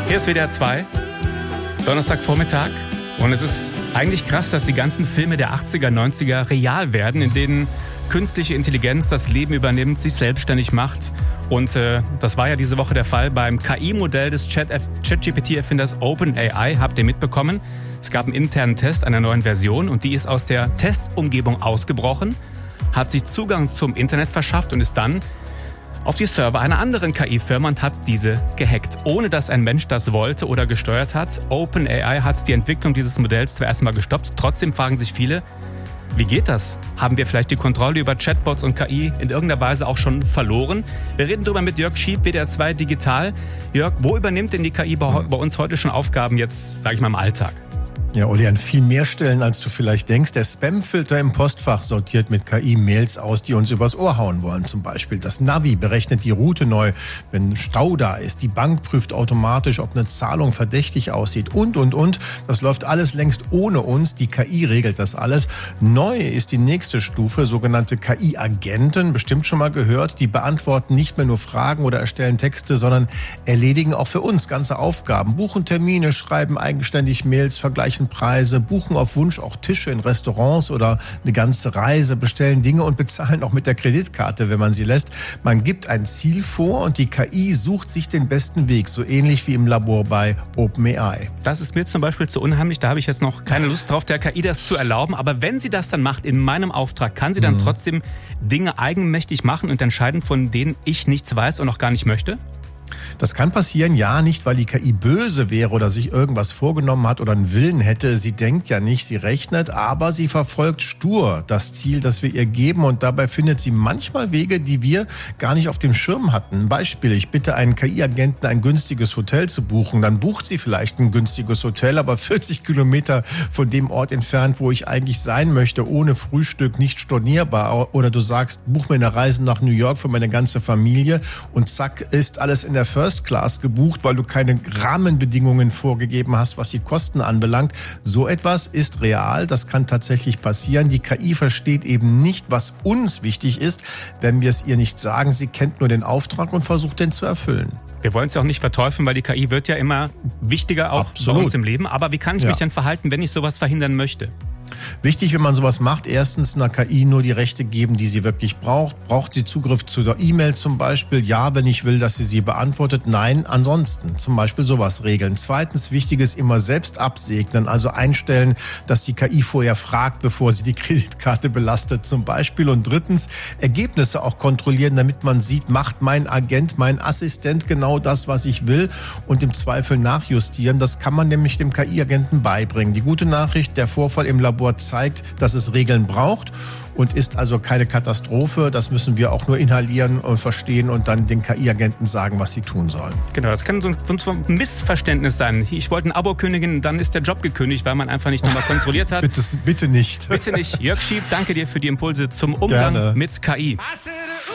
Hier ist WDR 2, Donnerstagvormittag. Und es ist eigentlich krass, dass die ganzen Filme der 80er, 90er real werden, in denen künstliche Intelligenz das Leben übernimmt, sich selbstständig macht. Und das war ja diese Woche der Fall beim KI-Modell des ChatGPT-Erfinders OpenAI. Habt ihr mitbekommen? Es gab einen internen Test einer neuen Version und die ist aus der Testumgebung ausgebrochen, hat sich Zugang zum Internet verschafft und ist dann auf die Server einer anderen KI-Firma und hat diese gehackt, ohne dass ein Mensch das wollte oder gesteuert hat. OpenAI hat die Entwicklung dieses Modells zwar erstmal gestoppt, trotzdem fragen sich viele, wie geht das? Haben wir vielleicht die Kontrolle über Chatbots und KI in irgendeiner Weise auch schon verloren? Wir reden darüber mit Jörg Schieb, WDR 2 Digital. Jörg, wo übernimmt denn die KI bei uns heute schon Aufgaben jetzt, sage ich mal, im Alltag? Ja, Uli, an viel mehr Stellen, als du vielleicht denkst. Der Spamfilter im Postfach sortiert mit KI Mails aus, die uns übers Ohr hauen wollen. Zum Beispiel das Navi berechnet die Route neu, wenn Stau da ist. Die Bank prüft automatisch, ob eine Zahlung verdächtig aussieht und. Das läuft alles längst ohne uns. Die KI regelt das alles. Neu ist die nächste Stufe, sogenannte KI-Agenten, bestimmt schon mal gehört. Die beantworten nicht mehr nur Fragen oder erstellen Texte, sondern erledigen auch für uns ganze Aufgaben. Buchen Termine, schreiben eigenständig Mails, vergleichen Preise, buchen auf Wunsch auch Tische in Restaurants oder eine ganze Reise, bestellen Dinge und bezahlen auch mit der Kreditkarte, wenn man sie lässt. Man gibt ein Ziel vor und die KI sucht sich den besten Weg, so ähnlich wie im Labor bei OpenAI. Das ist mir zum Beispiel zu unheimlich, da habe ich jetzt noch keine Lust drauf, der KI das zu erlauben. Aber wenn sie das dann macht, in meinem Auftrag, kann sie dann trotzdem Dinge eigenmächtig machen und entscheiden, von denen ich nichts weiß und auch gar nicht möchte? Das kann passieren, ja, nicht weil die KI böse wäre oder sich irgendwas vorgenommen hat oder einen Willen hätte. Sie denkt ja nicht, sie rechnet, aber sie verfolgt stur das Ziel, das wir ihr geben und dabei findet sie manchmal Wege, die wir gar nicht auf dem Schirm hatten. Ein Beispiel, ich bitte einen KI-Agenten, ein günstiges Hotel zu buchen. Dann bucht sie vielleicht ein günstiges Hotel, aber 40 Kilometer von dem Ort entfernt, wo ich eigentlich sein möchte, ohne Frühstück, nicht stornierbar. Oder du sagst, buch mir eine Reise nach New York für meine ganze Familie und zack, ist alles in der First Class gebucht, weil du keine Rahmenbedingungen vorgegeben hast, was die Kosten anbelangt. So etwas ist real, das kann tatsächlich passieren. Die KI versteht eben nicht, was uns wichtig ist, wenn wir es ihr nicht sagen. Sie kennt nur den Auftrag und versucht, den zu erfüllen. Wir wollen es ja auch nicht verteufeln, weil die KI wird ja immer wichtiger auch bei uns im Leben. Aber wie kann ich mich denn verhalten, wenn ich sowas verhindern möchte? Wichtig, wenn man sowas macht, erstens einer KI nur die Rechte geben, die sie wirklich braucht. Braucht sie Zugriff zu der E-Mail zum Beispiel? Ja, wenn ich will, dass sie beantwortet. Nein, ansonsten zum Beispiel sowas regeln. Zweitens, wichtig ist immer selbst absegnen, also einstellen, dass die KI vorher fragt, bevor sie die Kreditkarte belastet zum Beispiel. Und drittens, Ergebnisse auch kontrollieren, damit man sieht, macht mein Agent, mein Assistent genau das, was ich will und im Zweifel nachjustieren. Das kann man nämlich dem KI-Agenten beibringen. Die gute Nachricht, der Vorfall im Labor zeigt, dass es Regeln braucht und ist also keine Katastrophe. Das müssen wir auch nur inhalieren und verstehen und dann den KI-Agenten sagen, was sie tun sollen. Genau, das kann so ein Missverständnis sein. Ich wollte ein Abo kündigen, dann ist der Job gekündigt, weil man einfach nicht nochmal kontrolliert hat. Bitte nicht. Bitte nicht. Jörg Schieb, danke dir für die Impulse zum Umgang mit KI.